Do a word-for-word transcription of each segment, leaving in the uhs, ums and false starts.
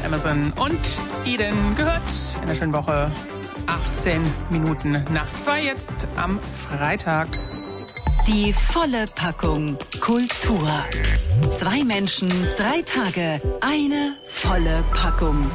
Amazon und Eden gehört. In der schönen Woche achtzehn Minuten nach zwei jetzt am Freitag. Die volle Packung Kultur. Zwei Menschen, drei Tage, eine volle Packung.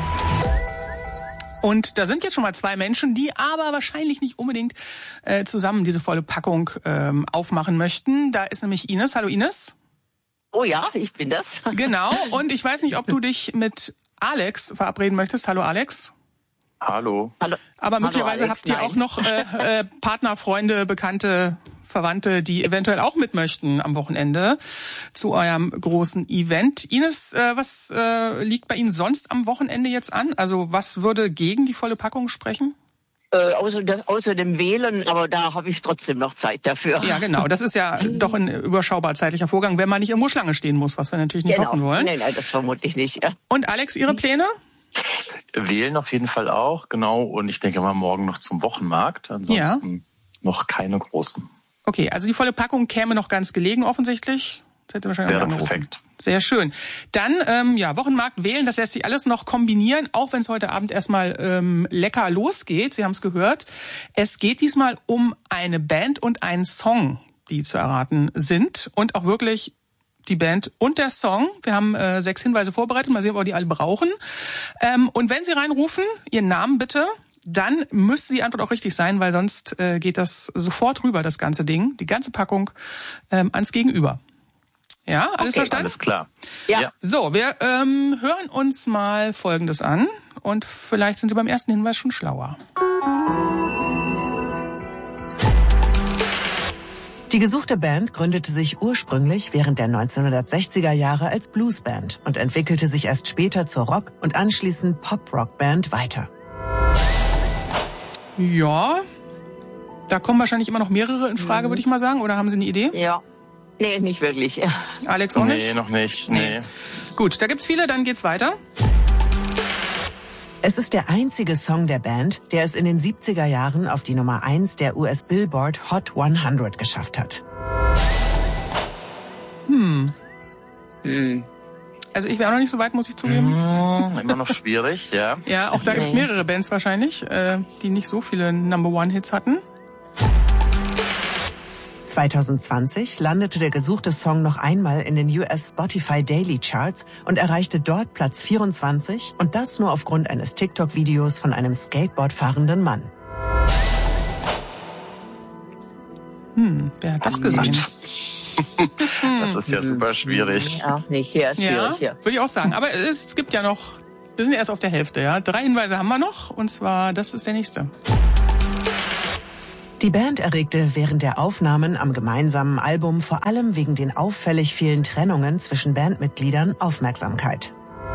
Und da sind jetzt schon mal zwei Menschen, die aber wahrscheinlich nicht unbedingt äh, zusammen diese volle Packung ähm, aufmachen möchten. Da ist nämlich Ines. Hallo Ines. Oh ja, ich bin das. Genau. Und ich weiß nicht, ob du dich mit Alex verabreden möchtest. Hallo Alex. Hallo. Hallo. Aber möglicherweise Hallo, Alex. habt ihr Nein. auch noch äh, äh, Partner, Freunde, Bekannte, Verwandte, die eventuell auch mit möchten am Wochenende zu eurem großen Event. Ines, äh, was äh, liegt bei Ihnen sonst am Wochenende jetzt an? Also was würde gegen die volle Packung sprechen? Äh, außer, de, außer dem Wählen, aber da habe ich trotzdem noch Zeit dafür. Ja, genau. Das ist ja doch ein überschaubar zeitlicher Vorgang, wenn man nicht irgendwo Schlange stehen muss, was wir natürlich nicht Genau. hoffen wollen. Nein, nein, das vermutlich nicht. Ja. Und Alex, Ihre Pläne? Wählen auf jeden Fall auch, genau. Und ich denke mal morgen noch zum Wochenmarkt. Ansonsten ja. noch keine großen. Okay, also die volle Packung käme noch ganz gelegen offensichtlich. Das hätte wahrscheinlich Wäre auch angerufen. perfekt. Sehr schön. Dann, ähm, ja, Wochenmarkt wählen, das lässt sich alles noch kombinieren, auch wenn es heute Abend erstmal ähm, lecker losgeht. Sie haben es gehört. Es geht diesmal um eine Band und einen Song, die zu erraten sind. Und auch wirklich die Band und der Song. Wir haben äh, sechs Hinweise vorbereitet. Mal sehen, ob wir die alle brauchen. Ähm, und wenn Sie reinrufen, Ihren Namen bitte, dann müsste die Antwort auch richtig sein, weil sonst äh, geht das sofort rüber, das ganze Ding, die ganze Packung, ähm, ans Gegenüber. Ja, alles Okay, verstanden? Alles klar. Ja. ja. So, wir ähm, hören uns mal Folgendes an und vielleicht sind Sie beim ersten Hinweis schon schlauer. Die gesuchte Band gründete sich ursprünglich während der neunzehnhundertsechziger Jahre als Bluesband und entwickelte sich erst später zur Rock- und anschließend Pop-Rock-Band weiter. Ja, da kommen wahrscheinlich immer noch mehrere in Frage, würde ich mal sagen. Oder haben Sie eine Idee? Ja. Nee, nicht wirklich. Alex auch nicht? Nee, noch nicht. Nee. Nee. Gut, da gibt's viele, dann geht's weiter. Es ist der einzige Song der Band, der es in den siebziger Jahren auf die Nummer eins der U S Billboard Hot hundert geschafft hat. Hm. Hm. Also ich wäre auch noch nicht so weit, muss ich zugeben. Hm, immer noch schwierig, ja. Ja, auch da gibt's mehrere Bands wahrscheinlich, äh, die nicht so viele Number-One-Hits hatten. zwanzig zwanzig landete der gesuchte Song noch einmal in den U S Spotify Daily Charts und erreichte dort Platz vierundzwanzig und das nur aufgrund eines TikTok-Videos von einem Skateboard fahrenden Mann. Hm, wer hat das gesehen? Das ist ja super schwierig. Ja, nicht. Ja, schwierig, Ja, ja. würde ich auch sagen. Aber es, es gibt ja noch, wir sind ja erst auf der Hälfte, ja. Drei Hinweise haben wir noch und zwar, das ist der nächste. Die Band erregte während der Aufnahmen am gemeinsamen Album vor allem wegen den auffällig vielen Trennungen zwischen Bandmitgliedern Aufmerksamkeit.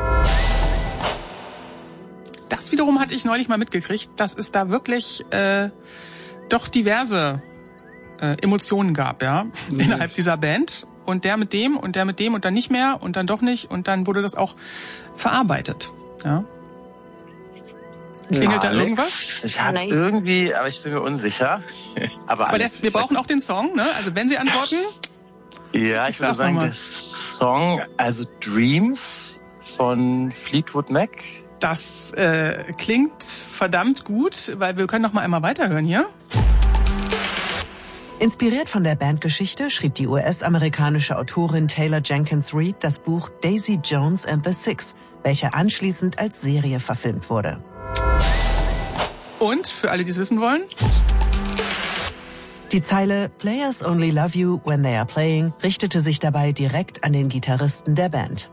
Das wiederum hatte ich neulich mal mitgekriegt, dass es da wirklich äh, doch diverse äh, Emotionen gab, ja, mhm. innerhalb dieser Band. Und der mit dem und der mit dem und dann nicht mehr und dann doch nicht. Und dann wurde das auch verarbeitet, ja. Klingelt ja, da Alex, irgendwas? Ich habe Nein. irgendwie, aber ich bin mir unsicher. Aber, Aber Alex, das, wir brauchen auch den Song, ne? Also wenn Sie antworten. Ja, ich, Ich würde sag's sagen, noch mal. der Song, also Dreams von Fleetwood Mac. Das äh, klingt verdammt gut, weil wir können noch mal einmal weiterhören hier. Inspiriert von der Bandgeschichte schrieb die U S-amerikanische Autorin Taylor Jenkins Reid das Buch Daisy Jones and the Six, welcher anschließend als Serie verfilmt wurde. Und, für alle, die es wissen wollen, Die Zeile Players only love you when they are playing richtete sich dabei direkt an den Gitarristen der Band.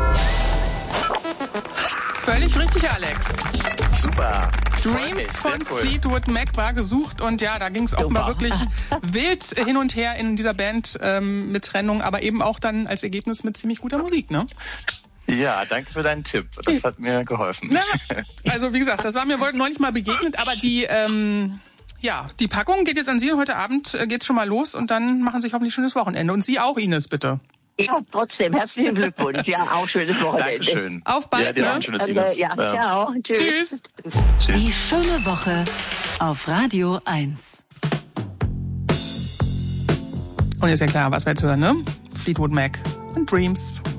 völlig richtig, Alex. Super. Dreams Okay, von sehr cool. Fleetwood Mac war gesucht und ja, da ging es auch mal wirklich wild hin und her in dieser Band ähm, mit Trennung, aber eben auch dann als Ergebnis mit ziemlich guter Musik, ne? Ja, danke für deinen Tipp. Das hat mir geholfen. Na, also wie gesagt, das war mir neulich mal begegnet, aber die ähm, ja die Packung geht jetzt an Sie und heute Abend äh, geht's schon mal los und dann machen Sie sich hoffentlich ein schönes Wochenende. Und Sie auch, Ines, bitte. Ja, trotzdem, herzlichen Glückwunsch. Ja, auch schönes Wochenende. Dankeschön. Auf bald, Ja, dir auch ne? ein schönes Also, Ines. ja, ciao. Tschüss. Tschüss. Die schöne Woche auf Radio eins. Und ist ja klar, was wir jetzt hören, ne? Fleetwood Mac und Dreams.